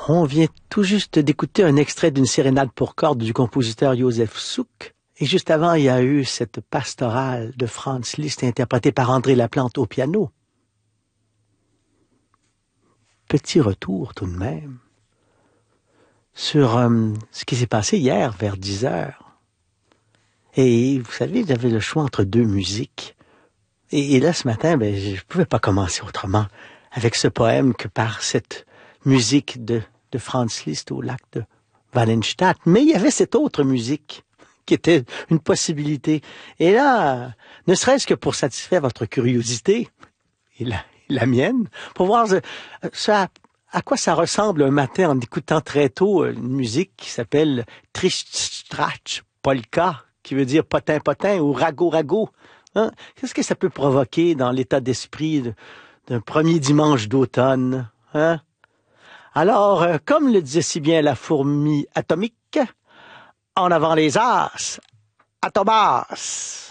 On vient tout juste d'écouter un extrait d'une sérénade pour cordes du compositeur Joseph Suk. Et juste avant, il y a eu cette pastorale de Franz Liszt interprétée par André Laplante au piano. Petit retour tout de même sur ce qui s'est passé hier vers 10 heures. Et vous savez, j'avais le choix entre deux musiques. Et là, ce matin, je ne pouvais pas commencer autrement avec ce poème que par cette musique de Franz Liszt au lac de Wallenstadt. Mais il y avait cette autre musique qui était une possibilité. Et là, ne serait-ce que pour satisfaire votre curiosité et la mienne, pour voir à quoi ça ressemble un matin en écoutant très tôt une musique qui s'appelle Trichtstrach Polka, qui veut dire potin-potin ou rago-rago. Hein? Qu'est-ce que ça peut provoquer dans l'état d'esprit d'un premier dimanche d'automne? Hein? Alors, comme le disait si bien la fourmi atomique, en avant les as, Atobas!